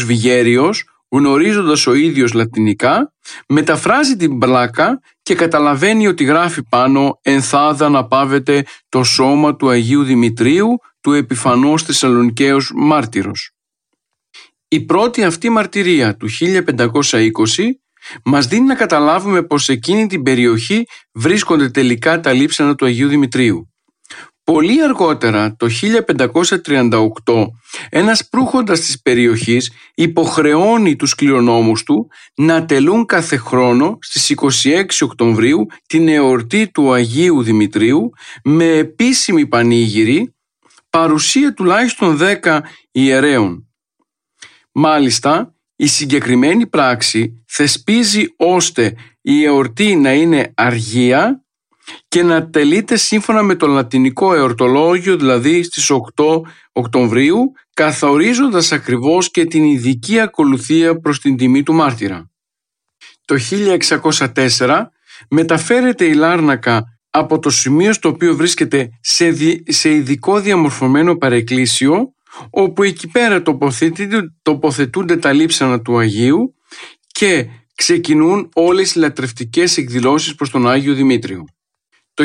Βιγέριος, γνωρίζοντας ο ίδιος λατινικά, μεταφράζει την πλάκα και καταλαβαίνει ότι γράφει πάνω «Ενθάδα να πάβεται το σώμα του Αγίου Δημητρίου, του επιφανώς Θεσσαλονικαίος μάρτυρος». Η πρώτη αυτή μαρτυρία του 1520 μας δίνει να καταλάβουμε πως σε εκείνη την περιοχή βρίσκονται τελικά τα λείψανα του Αγίου Δημητρίου. Πολύ αργότερα, το 1538, ένας προύχοντας της περιοχής υποχρεώνει τους κληρονόμους του να τελούν κάθε χρόνο στις 26 Οκτωβρίου την εορτή του Αγίου Δημητρίου με επίσημη πανήγυρη, παρουσία τουλάχιστον 10 ιερέων. Μάλιστα, η συγκεκριμένη πράξη θεσπίζει ώστε η εορτή να είναι αργία και να τελείται σύμφωνα με το λατινικό εορτολόγιο, δηλαδή στις 8 Οκτωβρίου, καθορίζοντας ακριβώς και την ειδική ακολουθία προς την τιμή του μάρτυρα. Το 1604 μεταφέρεται η Λάρνακα από το σημείο στο οποίο βρίσκεται σε ειδικό διαμορφωμένο παρεκκλήσιο, όπου εκεί πέρα τοποθετούνται τα λείψανα του Αγίου και ξεκινούν όλες οι λατρευτικές εκδηλώσεις προς τον Άγιο Δημήτριο. Το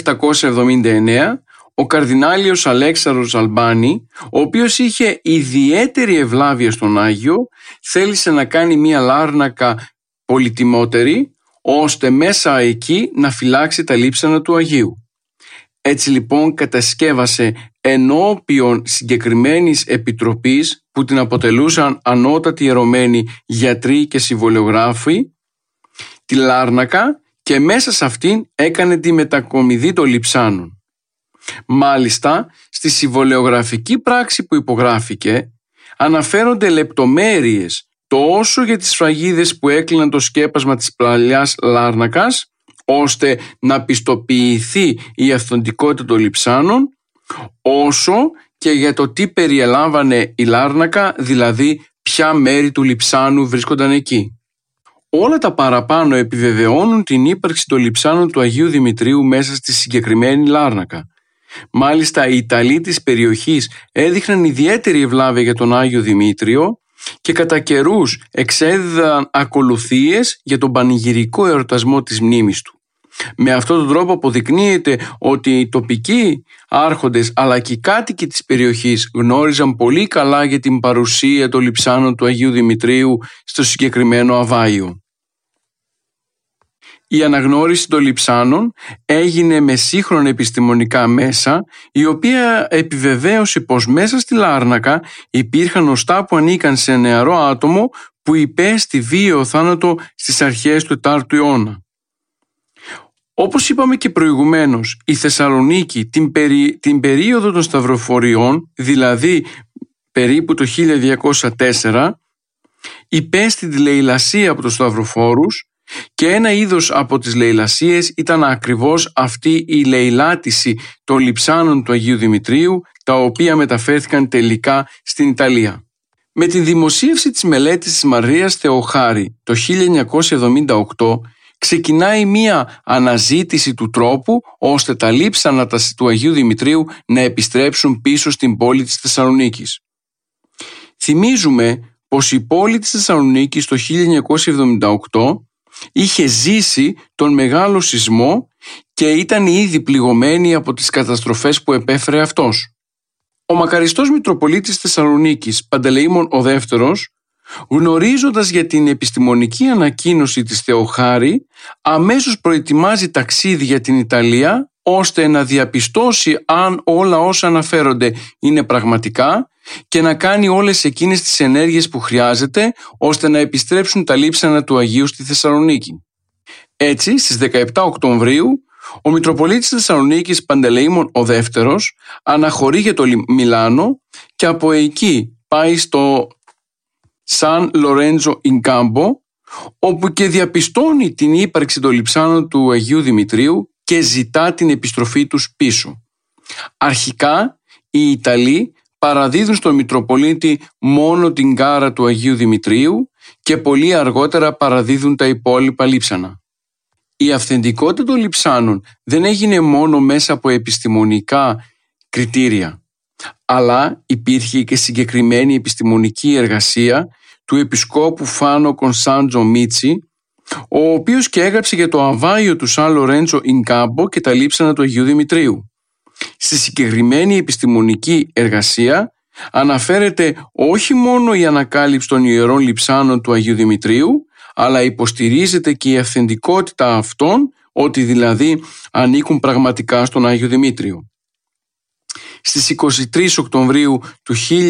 1779 ο καρδινάλιος Αλέξανδρος Αλμπάνη, ο οποίος είχε ιδιαίτερη ευλάβεια στον Άγιο, θέλησε να κάνει μία Λάρνακα πολυτιμότερη, ώστε μέσα εκεί να φυλάξει τα λείψανα του Αγίου. Έτσι λοιπόν κατασκεύασε ενώπιον συγκεκριμένης επιτροπής που την αποτελούσαν ανώτατοι ιερωμένοι γιατροί και συμβολιογράφοι τη Λάρνακα και μέσα σε αυτήν έκανε τη μετακομιδή των λειψάνων. Μάλιστα, στη συμβολιογραφική πράξη που υπογράφηκε αναφέρονται λεπτομέρειες τόσο για τις σφραγίδες που έκλειναν το σκέπασμα της παλιάς Λάρνακας, ώστε να πιστοποιηθεί η αυθεντικότητα των λειψάνων, όσο και για το τι περιελάμβανε η Λάρνακα, δηλαδή ποια μέρη του λειψάνου βρίσκονταν εκεί. Όλα τα παραπάνω επιβεβαιώνουν την ύπαρξη των λειψάνων του Αγίου Δημητρίου μέσα στη συγκεκριμένη Λάρνακα. Μάλιστα, οι Ιταλοί της περιοχής έδειχναν ιδιαίτερη ευλάβεια για τον Άγιο Δημήτριο και κατά καιρούς εξέδιδαν ακολουθίες για τον πανηγυρικό εορτασμό της μνήμης του. Με αυτόν τον τρόπο αποδεικνύεται ότι οι τοπικοί άρχοντες αλλά και οι κάτοικοι της περιοχής γνώριζαν πολύ καλά για την παρουσία των λειψάνων του Αγίου Δημητρίου στο συγκεκριμένο αβάιο. Η αναγνώριση των λειψάνων έγινε με σύγχρονα επιστημονικά μέσα, η οποία επιβεβαίωσε πως μέσα στη Λάρνακα υπήρχαν οστά που ανήκαν σε νεαρό άτομο που υπέστη βίαιο θάνατο στις αρχές του 4ου αιώνα. Όπως είπαμε και προηγουμένως, η Θεσσαλονίκη την περίοδο των σταυροφοριών, δηλαδή περίπου το 1204, υπέστη τη λαιλασία από τους σταυροφόρους και ένα είδος από τις λαιλασίες ήταν ακριβώς αυτή η λαιλάτιση των λειψάνων του Αγίου Δημητρίου, τα οποία μεταφέρθηκαν τελικά στην Ιταλία. Με την δημοσίευση της μελέτης της Μαρίας Θεοχάρη το 1978 ξεκινάει μία αναζήτηση του τρόπου ώστε τα λείψανα του Αγίου Δημητρίου να επιστρέψουν πίσω στην πόλη της Θεσσαλονίκης. Θυμίζουμε πως η πόλη της Θεσσαλονίκης το 1978 είχε ζήσει τον μεγάλο σεισμό και ήταν ήδη πληγωμένη από τις καταστροφές που επέφερε αυτός. Ο μακαριστός Μητροπολίτης Θεσσαλονίκης, Παντελεήμων ο Δεύτερος, γνωρίζοντας για την επιστημονική ανακοίνωση της Θεοχάρη, αμέσως προετοιμάζει ταξίδι για την Ιταλία, ώστε να διαπιστώσει αν όλα όσα αναφέρονται είναι πραγματικά και να κάνει όλες εκείνες τις ενέργειες που χρειάζεται ώστε να επιστρέψουν τα λείψανα του Αγίου στη Θεσσαλονίκη. Έτσι, στις 17 Οκτωβρίου, ο Μητροπολίτης Θεσσαλονίκης Παντελεήμων ο Δεύτερος αναχωρεί για το Μιλάνο και από εκεί πάει στο Σαν Λορέντζο Ιν Κάμπο, όπου και διαπιστώνει την ύπαρξη των λειψάνων του Αγίου Δημητρίου και ζητά την επιστροφή τους πίσω. Αρχικά οι Ιταλοί παραδίδουν στον Μητροπολίτη μόνο την κάρα του Αγίου Δημητρίου και πολύ αργότερα παραδίδουν τα υπόλοιπα λείψανα. Η αυθεντικότητα των λειψάνων δεν έγινε μόνο μέσα από επιστημονικά κριτήρια, αλλά υπήρχε και συγκεκριμένη επιστημονική εργασία του επισκόπου Φάνο Κονσάντζο Μίτσι, ο οποίος και έγραψε για το αβάιο του Σαν Λορέντσο Ινκάμπο και τα λείψανα του Αγίου Δημητρίου. Στη συγκεκριμένη επιστημονική εργασία αναφέρεται όχι μόνο η ανακάλυψη των ιερών λειψάνων του Αγίου Δημητρίου, αλλά υποστηρίζεται και η αυθεντικότητα αυτών, ότι δηλαδή ανήκουν πραγματικά στον Άγιο Δημήτριο. Στις 23 Οκτωβρίου του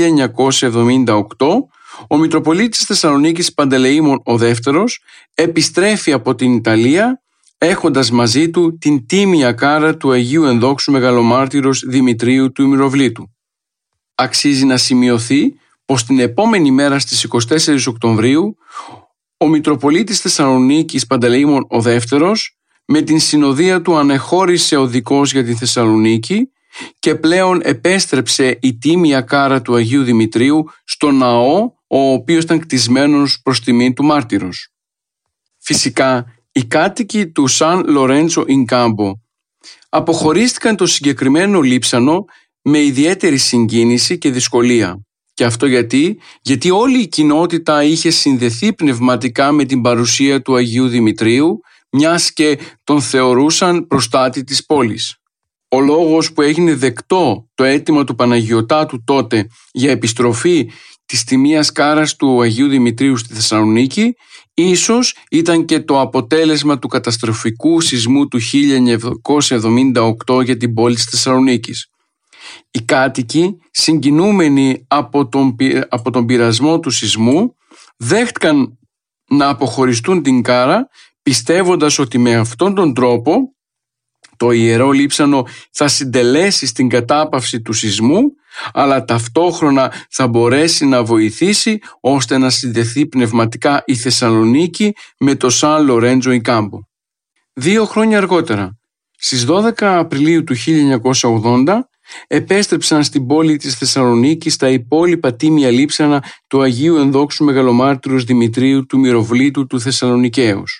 1978, ο Μητροπολίτης Θεσσαλονίκης Παντελεήμων ο Δεύτερος επιστρέφει από την Ιταλία, έχοντας μαζί του την τίμια κάρα του Αγίου Ενδόξου Μεγαλομάρτυρος Δημητρίου του Ημηροβλήτου. Αξίζει να σημειωθεί πως την επόμενη μέρα στις 24 Οκτωβρίου ο Μητροπολίτης Θεσσαλονίκης Παντελεήμων ο Δεύτερος με την συνοδεία του ανεχώρησε οδικός για τη Θεσσαλονίκη και πλέον επέστρεψε η τίμια κάρα του Αγίου Δημητρίου στο ναό, ο οποίος ήταν κτισμένος προς τιμήν του μάρτυρος. Φυσικά, οι κάτοικοι του Σαν Λορέντσο Ινκάμπο αποχωρίστηκαν το συγκεκριμένο λείψανο με ιδιαίτερη συγκίνηση και δυσκολία. Και αυτό γιατί όλη η κοινότητα είχε συνδεθεί πνευματικά με την παρουσία του Αγίου Δημητρίου, μιας και τον θεωρούσαν προστάτη της πόλης. Ο λόγος που έγινε δεκτό το αίτημα του Παναγιωτάτου τότε για επιστροφή της τιμίας κάρας του Αγίου Δημητρίου στη Θεσσαλονίκη ίσως ήταν και το αποτέλεσμα του καταστροφικού σεισμού του 1978 για την πόλη της Θεσσαλονίκης. Οι κάτοικοι, συγκινούμενοι από τον πειρασμό του σεισμού, δέχτηκαν να αποχωριστούν την κάρα, πιστεύοντας ότι με αυτόν τον τρόπο το ιερό λείψανο θα συντελέσει στην κατάπαυση του σεισμού, αλλά ταυτόχρονα θα μπορέσει να βοηθήσει ώστε να συνδεθεί πνευματικά η Θεσσαλονίκη με το Σαν Λορέντζο Ινκάμπο. 2 χρόνια αργότερα, στις 12 Απριλίου του 1980, επέστρεψαν στην πόλη της Θεσσαλονίκης τα υπόλοιπα τίμια λείψανα του Αγίου Ενδόξου Μεγαλομάρτυρος Δημητρίου του Μυροβλήτου του Θεσσαλονικαίους.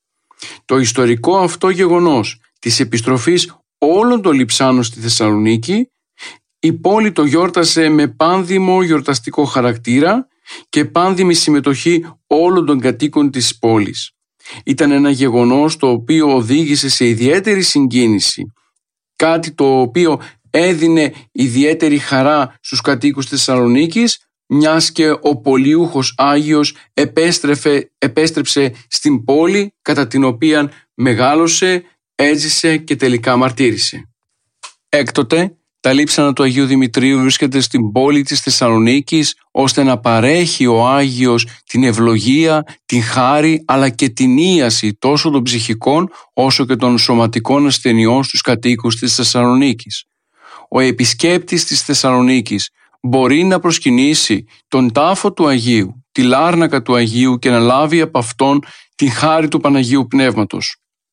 Το ιστορικό αυτό γεγονός της επιστροφής όλων των λειψάνων στη Θεσσαλονίκη, η πόλη το γιόρτασε με πάνδημο γιορταστικό χαρακτήρα και πάνδημη συμμετοχή όλων των κατοίκων της πόλης. Ήταν ένα γεγονός το οποίο οδήγησε σε ιδιαίτερη συγκίνηση, κάτι το οποίο έδινε ιδιαίτερη χαρά στους κατοίκους της Θεσσαλονίκης, μιας και ο πολιούχος Άγιος επέστρεψε στην πόλη κατά την οποία μεγάλωσε, έζησε και τελικά μαρτύρησε. Έκτοτε, τα λείψανα του Αγίου Δημητρίου βρίσκεται στην πόλη της Θεσσαλονίκης ώστε να παρέχει ο Άγιος την ευλογία, την χάρη αλλά και την ίαση τόσο των ψυχικών όσο και των σωματικών ασθενειών στους κατοίκους της Θεσσαλονίκης. Ο επισκέπτης της Θεσσαλονίκης μπορεί να προσκυνήσει τον τάφο του Αγίου, τη λάρνακα του Αγίου και να λάβει από αυτόν την χάρη του Παναγίου Πνεύματος.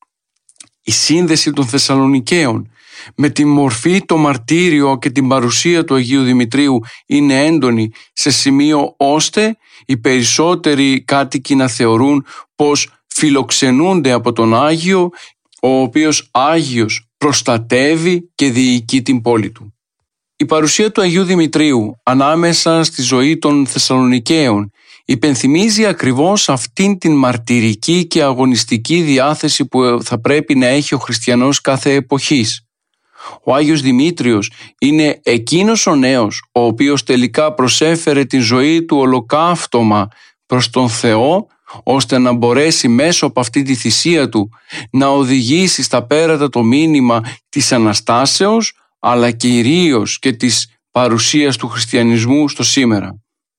Η σύνδεση των Θεσσαλονικαίων με τη μορφή, το μαρτύριο και την παρουσία του Αγίου Δημητρίου είναι έντονη σε σημείο ώστε οι περισσότεροι κάτοικοι να θεωρούν πως φιλοξενούνται από τον Άγιο, ο οποίος Άγιος προστατεύει και διοικεί την πόλη του. Η παρουσία του Αγίου Δημητρίου ανάμεσα στη ζωή των Θεσσαλονικαίων υπενθυμίζει ακριβώς αυτήν την μαρτυρική και αγωνιστική διάθεση που θα πρέπει να έχει ο χριστιανός κάθε εποχής. Ο Άγιος Δημήτριος είναι εκείνος ο νέος ο οποίος τελικά προσέφερε τη ζωή του ολοκαύτωμα προς τον Θεό, ώστε να μπορέσει μέσω από αυτή τη θυσία του να οδηγήσει στα πέρατα το μήνυμα της Αναστάσεως, αλλά κυρίως και της παρουσίας του χριστιανισμού στο σήμερα.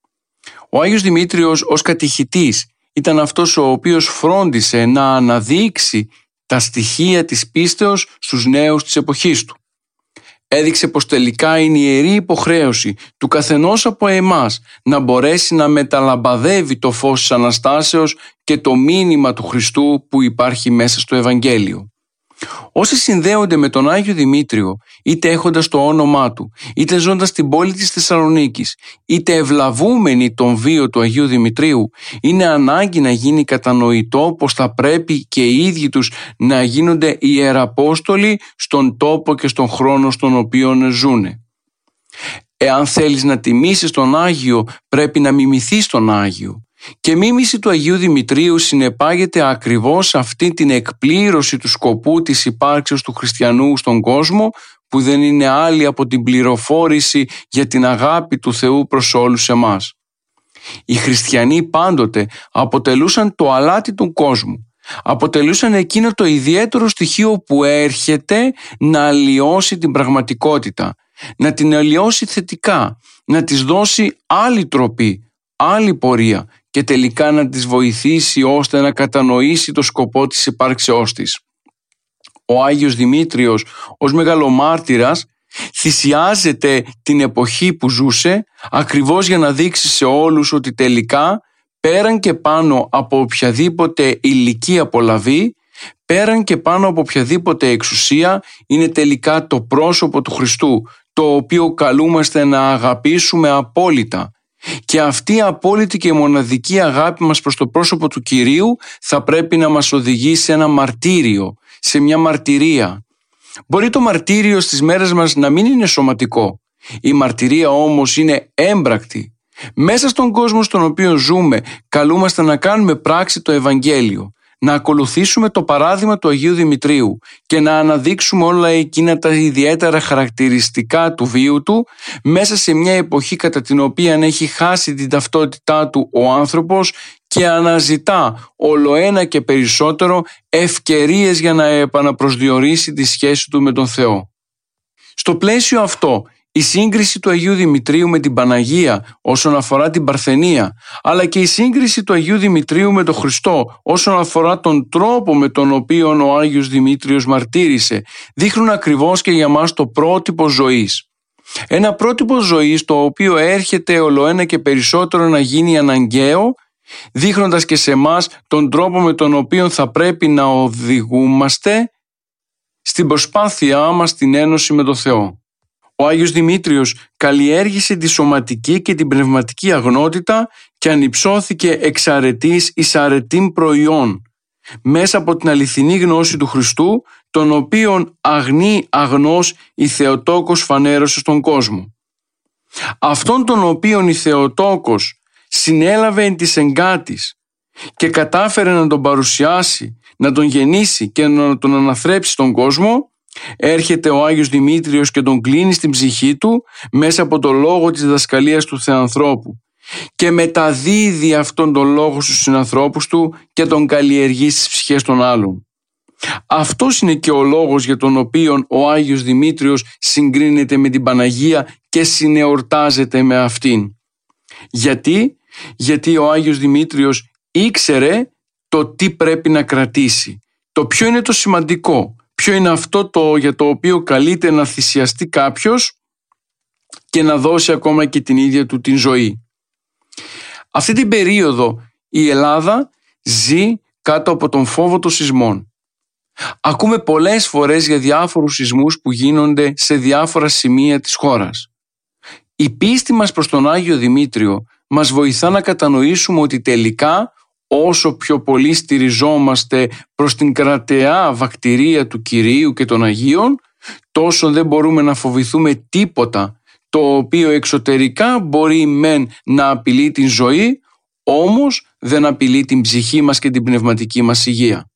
Ο Άγιος Δημήτριος ως κατηχητής ήταν αυτός ο οποίος φρόντισε να αναδείξει τα στοιχεία της πίστεως στους νέους της εποχής του. Έδειξε πως τελικά είναι η ιερή υποχρέωση του καθενός από εμάς να μπορέσει να μεταλαμπαδεύει το φως της Αναστάσεως και το μήνυμα του Χριστού που υπάρχει μέσα στο Ευαγγέλιο. Όσοι συνδέονται με τον Άγιο Δημήτριο, είτε έχοντας το όνομά του, είτε ζώντας στην πόλη της Θεσσαλονίκης, είτε ευλαβούμενοι τον βίο του Αγίου Δημητρίου, είναι ανάγκη να γίνει κατανοητό πως θα πρέπει και οι ίδιοι τους να γίνονται ιεραπόστολοι στον τόπο και στον χρόνο στον οποίο ζουνε. Εάν θέλεις να τιμήσεις τον Άγιο, πρέπει να μιμηθείς τον Άγιο. Και μίμηση του Αγίου Δημητρίου συνεπάγεται ακριβώς αυτή την εκπλήρωση του σκοπού της υπάρξεως του χριστιανού στον κόσμο, που δεν είναι άλλη από την πληροφόρηση για την αγάπη του Θεού προς όλους εμάς. Οι χριστιανοί πάντοτε αποτελούσαν το αλάτι του κόσμου. Αποτελούσαν εκείνο το ιδιαίτερο στοιχείο που έρχεται να αλλοιώσει την πραγματικότητα, να την αλλοιώσει θετικά, να της δώσει άλλη τροπή, άλλη πορεία και τελικά να της βοηθήσει ώστε να κατανοήσει το σκοπό της υπάρξεώς της. Ο Άγιος Δημήτριος ως μεγαλομάρτυρας θυσιάζεται την εποχή που ζούσε ακριβώς για να δείξει σε όλους ότι τελικά πέραν και πάνω από οποιαδήποτε υλική απολαβή, πέραν και πάνω από οποιαδήποτε εξουσία, είναι τελικά το πρόσωπο του Χριστού, το οποίο καλούμαστε να αγαπήσουμε απόλυτα. Και αυτή η απόλυτη και μοναδική αγάπη μας προς το πρόσωπο του Κυρίου θα πρέπει να μας οδηγεί σε ένα μαρτύριο, σε μια μαρτυρία. Μπορεί το μαρτύριο στις μέρες μας να μην είναι σωματικό. Η μαρτυρία όμως είναι έμπρακτη. Μέσα στον κόσμο στον οποίο ζούμε καλούμαστε να κάνουμε πράξη το Ευαγγέλιο, να ακολουθήσουμε το παράδειγμα του Αγίου Δημητρίου και να αναδείξουμε όλα εκείνα τα ιδιαίτερα χαρακτηριστικά του βίου του μέσα σε μια εποχή κατά την οποία έχει χάσει την ταυτότητά του ο άνθρωπος και αναζητά ολοένα και περισσότερο ευκαιρίες για να επαναπροσδιορίσει τη σχέση του με τον Θεό. Στο πλαίσιο αυτό, η σύγκριση του Αγίου Δημητρίου με την Παναγία όσον αφορά την παρθενία, αλλά και η σύγκριση του Αγίου Δημητρίου με τον Χριστό όσον αφορά τον τρόπο με τον οποίο ο Άγιος Δημήτριος μαρτύρησε, δείχνουν ακριβώς και για μας το πρότυπο ζωής. Ένα πρότυπο ζωής το οποίο έρχεται ολοένα και περισσότερο να γίνει αναγκαίο, δείχνοντας και σε εμάς τον τρόπο με τον οποίο θα πρέπει να οδηγούμαστε στην προσπάθειά μας στην ένωση με τον Θεό. Ο Άγιος Δημήτριος καλλιέργησε τη σωματική και την πνευματική αγνότητα και ανυψώθηκε εξ αρετής εις αρετήν προϊόν, μέσα από την αληθινή γνώση του Χριστού, τον οποίον αγνή αγνός η Θεοτόκος φανέρωσε στον κόσμο. Αυτόν τον οποίον η Θεοτόκος συνέλαβε εν της εγκάτης και κατάφερε να τον παρουσιάσει, να τον γεννήσει και να τον αναθρέψει στον κόσμο, έρχεται ο Άγιος Δημήτριος και τον κλείνει στην ψυχή του μέσα από το λόγο της διδασκαλίας του Θεανθρώπου και μεταδίδει αυτόν τον λόγο στους συνανθρώπους του και τον καλλιεργεί στις ψυχές των άλλων. Αυτός είναι και ο λόγος για τον οποίο ο Άγιος Δημήτριος συγκρίνεται με την Παναγία και συνεορτάζεται με αυτήν. Γιατί ο Άγιος Δημήτριος ήξερε το τι πρέπει να κρατήσει, το ποιο είναι το σημαντικό, ποιο είναι αυτό για το οποίο καλείται να θυσιαστεί κάποιος και να δώσει ακόμα και την ίδια του την ζωή. Αυτή την περίοδο η Ελλάδα ζει κάτω από τον φόβο των σεισμών. Ακούμε πολλές φορές για διάφορους σεισμούς που γίνονται σε διάφορα σημεία της χώρας. Η πίστη μας προς τον Άγιο Δημήτριο μας βοηθά να κατανοήσουμε ότι τελικά όσο πιο πολύ στηριζόμαστε προς την κρατεά βακτηρία του Κυρίου και των Αγίων, τόσο δεν μπορούμε να φοβηθούμε τίποτα το οποίο εξωτερικά μπορεί μεν να απειλεί την ζωή, όμως δεν απειλεί την ψυχή μας και την πνευματική μας υγεία.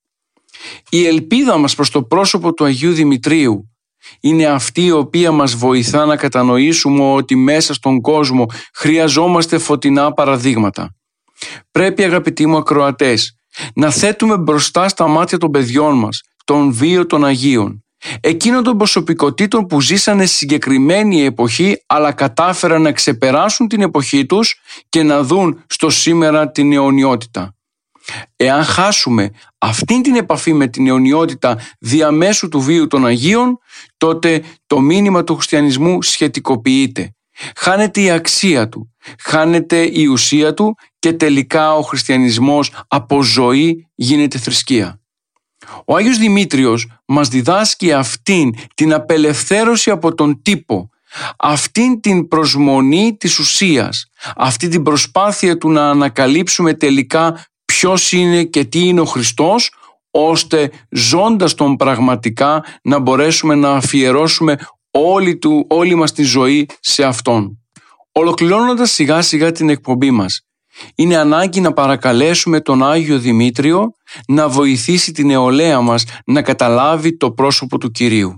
Η ελπίδα μας προς το πρόσωπο του Αγίου Δημητρίου είναι αυτή η οποία μας βοηθά να κατανοήσουμε ότι μέσα στον κόσμο χρειαζόμαστε φωτεινά παραδείγματα. Πρέπει, αγαπητοί μου ακροατές, να θέτουμε μπροστά στα μάτια των παιδιών μας τον βίο των Αγίων, εκείνων των προσωπικότητων που ζήσανε συγκεκριμένη εποχή αλλά κατάφεραν να ξεπεράσουν την εποχή τους και να δουν στο σήμερα την αιωνιότητα. Εάν χάσουμε αυτήν την επαφή με την αιωνιότητα διαμέσου του βίου των Αγίων, τότε το μήνυμα του χριστιανισμού σχετικοποιείται. Χάνεται η αξία του, χάνεται η ουσία του και τελικά ο χριστιανισμός από ζωή γίνεται θρησκεία. Ο Άγιος Δημήτριος μας διδάσκει αυτήν την απελευθέρωση από τον τύπο, αυτήν την προσμονή της ουσίας, αυτή την προσπάθεια του να ανακαλύψουμε τελικά ποιος είναι και τι είναι ο Χριστός, ώστε ζώντας τον πραγματικά να μπορέσουμε να αφιερώσουμε όλη μας τη ζωή σε Αυτόν. Ολοκληρώνοντας σιγά σιγά την εκπομπή μας, Είναι ανάγκη να παρακαλέσουμε τον Άγιο Δημήτριο να βοηθήσει την νεολαία μας να καταλάβει το πρόσωπο του Κυρίου.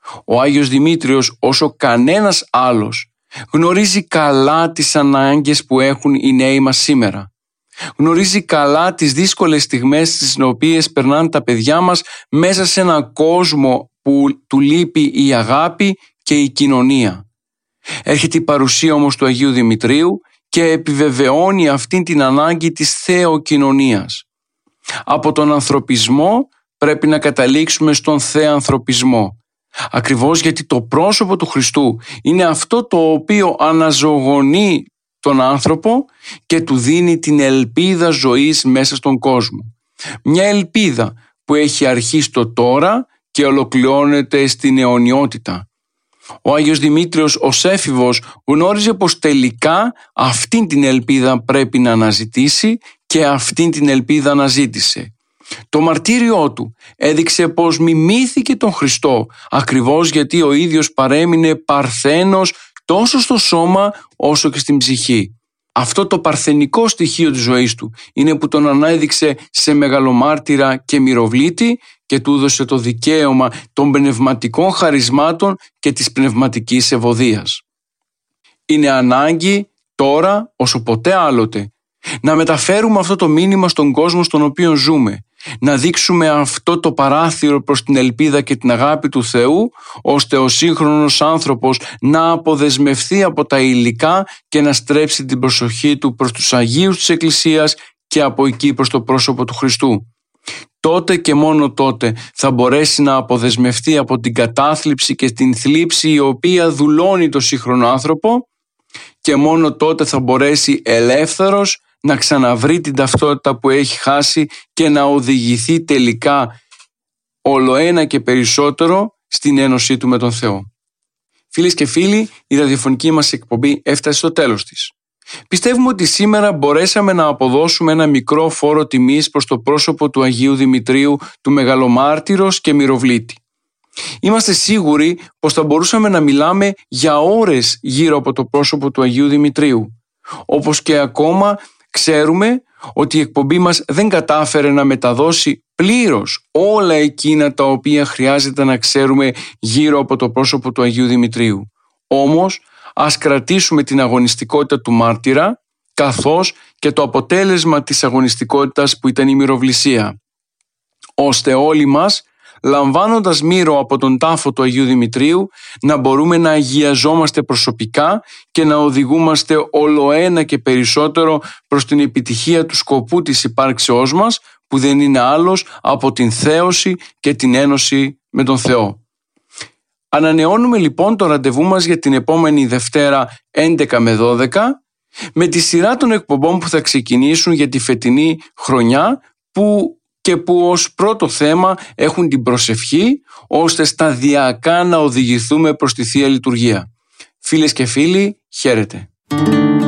Ο Άγιος Δημήτριος, όσο κανένας άλλος, γνωρίζει καλά τις ανάγκες που έχουν οι νέοι μας σήμερα. Γνωρίζει καλά τις δύσκολες στιγμές στις οποίες περνάνε τα παιδιά μας μέσα σε έναν κόσμο που του λείπει η αγάπη και η κοινωνία. Έρχεται η παρουσία όμως του Αγίου Δημητρίου και επιβεβαιώνει αυτήν την ανάγκη της θεοκοινωνίας. Από τον ανθρωπισμό πρέπει να καταλήξουμε στον θεανθρωπισμό. Ακριβώς γιατί το πρόσωπο του Χριστού είναι αυτό το οποίο αναζωογονεί τον άνθρωπο και του δίνει την ελπίδα ζωής μέσα στον κόσμο. Μια ελπίδα που έχει αρχή στο τώρα και ολοκληρώνεται στην αιωνιότητα. Ο Άγιος Δημήτριος ως έφηβος γνώριζε πως τελικά αυτήν την ελπίδα πρέπει να αναζητήσει και αυτήν την ελπίδα αναζήτησε. Το μαρτύριό του έδειξε πως μιμήθηκε τον Χριστό ακριβώς γιατί ο ίδιος παρέμεινε παρθένος τόσο στο σώμα όσο και στην ψυχή. Αυτό το παρθενικό στοιχείο της ζωής του είναι που τον ανέδειξε σε μεγαλομάρτυρα και μυροβλήτη και του έδωσε το δικαίωμα των πνευματικών χαρισμάτων και της πνευματικής ευωδίας. Είναι ανάγκη τώρα όσο ποτέ άλλοτε να μεταφέρουμε αυτό το μήνυμα στον κόσμο στον οποίο ζούμε, να δείξουμε αυτό το παράθυρο προς την ελπίδα και την αγάπη του Θεού, ώστε ο σύγχρονος άνθρωπος να αποδεσμευθεί από τα υλικά και να στρέψει την προσοχή του προς τους Αγίους της Εκκλησίας και από εκεί προς το πρόσωπο του Χριστού. Τότε και μόνο τότε θα μπορέσει να αποδεσμευτεί από την κατάθλιψη και την θλίψη η οποία δουλώνει το σύγχρονο άνθρωπο και μόνο τότε θα μπορέσει ελεύθερος να ξαναβρει την ταυτότητα που έχει χάσει και να οδηγηθεί τελικά ολοένα και περισσότερο στην ένωσή του με τον Θεό. Φίλες και φίλοι, η ραδιοφωνική μας εκπομπή έφτασε στο τέλος της. Πιστεύουμε ότι σήμερα μπορέσαμε να αποδώσουμε ένα μικρό φόρο τιμής προς το πρόσωπο του Αγίου Δημητρίου, του μεγαλομάρτυρος και μυροβλήτη. Είμαστε σίγουροι πως θα μπορούσαμε να μιλάμε για ώρες γύρω από το πρόσωπο του Αγίου Δημητρίου. Όπως και ακόμα ξέρουμε ότι η εκπομπή μας δεν κατάφερε να μεταδώσει πλήρως όλα εκείνα τα οποία χρειάζεται να ξέρουμε γύρω από το πρόσωπο του Αγίου Δημητρίου. Όμως, ας κρατήσουμε την αγωνιστικότητα του μάρτυρα, καθώς και το αποτέλεσμα της αγωνιστικότητας που ήταν η μυροβλησία, ώστε όλοι μας, λαμβάνοντας μύρο από τον τάφο του Αγίου Δημητρίου, να μπορούμε να αγιαζόμαστε προσωπικά και να οδηγούμαστε ολοένα και περισσότερο προς την επιτυχία του σκοπού της υπάρξεώς μας, που δεν είναι άλλος από την θέωση και την ένωση με τον Θεό. Ανανεώνουμε λοιπόν το ραντεβού μας για την επόμενη Δευτέρα 11 με 12 με τη σειρά των εκπομπών που θα ξεκινήσουν για τη φετινή χρονιά που ως πρώτο θέμα έχουν την προσευχή, ώστε σταδιακά να οδηγηθούμε προς τη Θεία Λειτουργία. Φίλες και φίλοι, χαίρετε.